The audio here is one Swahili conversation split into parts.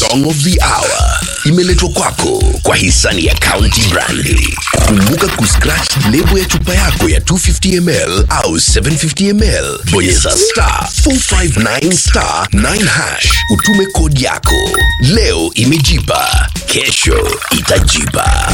Song of the Hour imeletwa kwako kwa hisani ya County Brandy. Kumbuka kuscratch lebo ya chupa yako ya 250ml au 750ml. Bonyeza *459*9#. Utume kodi yako. Leo imejipa, kesho itajipa.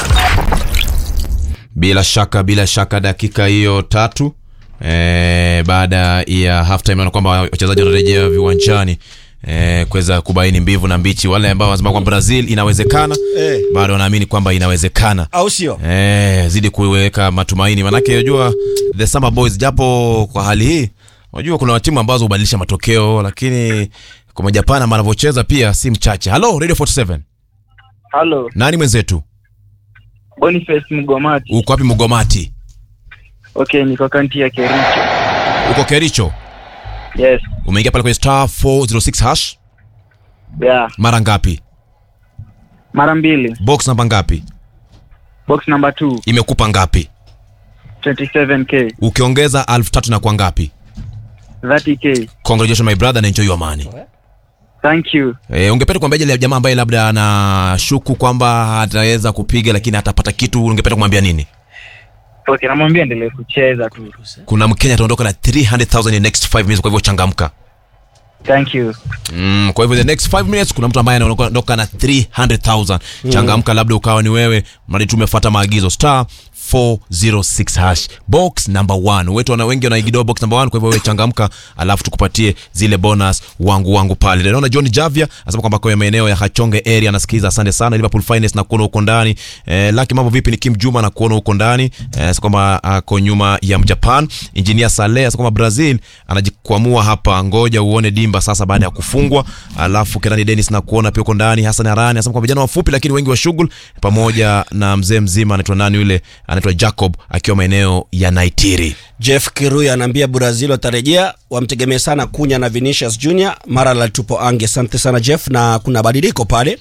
Bila shaka dakika hiyo 3 baada ya half time na kwamba wachezaji wanarejea viwanjani kuweza kubaini mbivu na mbichi. Wale ambao wanasema kwamba Brazil inawezekana bado wanaamini kwamba inawezekana, au sio? Zidi kuweka matumaini, manake unajua the Samba Boys, japo kwa hali hii unajua kuna timu ambazo hubadilisha matokeo, lakini kwa Japan ambao wanavyocheza pia si mchache. Hello Radio 47. Hello. Nani mwenzetu? Boniface Mugomati. Uko wapi Mugomati? Okay, niko kaunti ya Kericho. Uko Kericho? Yes. Umeingia pale kwenye *406#? Yeah. Mara ngapi? Mara 2. Box namba ngapi? Box number 2. Imekupa ngapi? 27k. Ukiongeza 3,000 na kwa ngapi? 30k. Congratulations my brother, and enjoy your money. Thank you. Ungependa kumwambia ile jamaa ambaye labda anashuku kwamba ataweza kupiga lakini atapata kitu, ungependa kumwambia nini? Okay, namwambia endelee kucheza tu. Kuna Mkenya ataondoka na 300,000 in next 5 minutes, kwa hivyo changamka. Thank you. Kwa hivyo the next 5 minutes kuna mtu ambaye anaondoka na 300,000. Changamka, labda ukawa ni wewe, mradi tumefuata maagizo. *406#, box number 1. Wetu wana wengi wanaigidoa box number 1, kwa hivyo wewe changamka, alafu tukupatie zile bonus wangu pale. Naona John Javia anasema kwamba kwa maeneo ya Hachonge area anasikiza. Asante sana. Liverpool Finest na kuona uko ndani. Lucky mambo vipi? Ni Kim Juma na kuona uko ndani. Sasa kwamba ako nyuma ya Japan. Engineer Saleh sasa kwamba Brazil anajikwamua hapa, ngoja uone dimba sasa baada ya kufungwa. Alafu Kerani Dennis na kuona pia uko ndani. Hassan Arani anasema kwamba vijana wafupi lakini wengi wa shughuli, pamoja na mzee mzima anaitwa nani yule, anaitwa Jacob akiwa maeneo ya Naitiri. Jeff Kirui anaambia Brazil watarejea, wamtegemea sana Kunya na Vinicius Junior, mara la tupo ange. Asante sana Jeff, na kuna badiliko pale.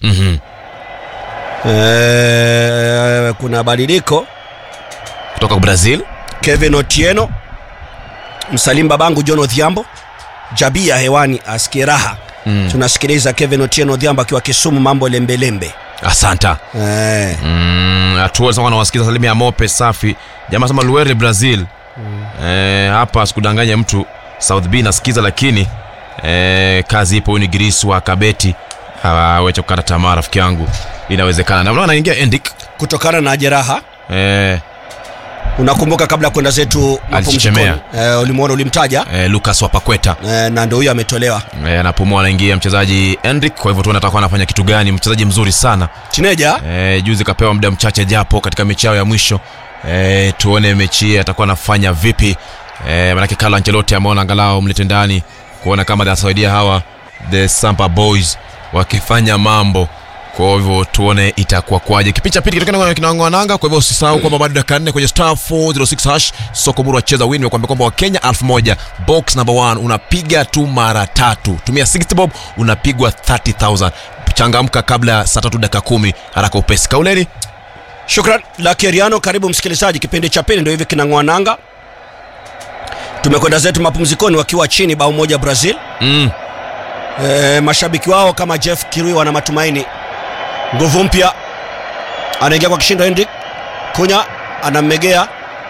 Kuna badiliko kutoka Brazil. Kevin Otieno, Msalim Babangu, John Odhiambo, Jabia hewani askiraha. Tunasikiliza Kevin Otieno Odhiambo akiwa Kisumu, mambo lembelembe. Asanta. Atuwa sana wasikiza Salimi ya Mope safi. Jamaa sema Luere Brazil. Hapa sikudanganya mtu, South B nasikiza, lakini kazi ipo. Ni Gris wa Kabeti. Wewe kukata tamaa rafiki yangu, inawezekana. Na unaona anaingia Endik kutokana na jeraha. Unakumbuka kabla kwenda zetu mapumzikoni, ulimuona, ulimtaja Lucas Wapakweta, na ndio huyo ametolewa. Anapumua, anaingia mchezaji Hendrik. Kwa hivyo tunataka anafanya kitu gani? Mchezaji mzuri sana teenager. Juzi kapewa muda mchache japo katika mechi yao ya mwisho. Tuone mechi atakuwa anafanya vipi. Maana Carlo Ancelotti ameona angalau mlete ndani kuona kama atasaidia hawa the Samba Boys wakifanya mambo. Kwa hivyo tuone itakuwa kwaje. Kipindi cha pili kitokana kinangwananga. Kwa hivyo usisahau kwamba bado dakika 4 kwenye *406#. Soko Muru wacheza win, nimekwambia kwamba wa Kenya 1000, box number 1 unapiga tu mara 3. Tumia 60 bob unapigwa 30,000. Changamka kabla saa 3 dakika 10 haraka upesi. Kauleni. Shukran la Keriano. Karibu msikilizaji, kipindi cha pili ndio hivi kinangwananga. Tumekwenda zetu mapumzikoni wakiwa chini bao moja Brazil. Mashabiki wao kama Jeff Kirui wana matumaini. Nguvu mpya, anaingia kwa kishindo Hendrik. Kunya anammegea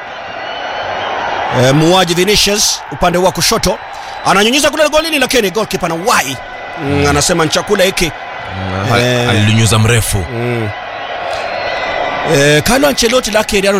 muaji Vinicius upande wa kushoto, ananyunyiza kule golini, lakini goalkeeper na wai anasema nchakula hiki. Alinyuza mrefu. Carlo Ancelotti la Keriano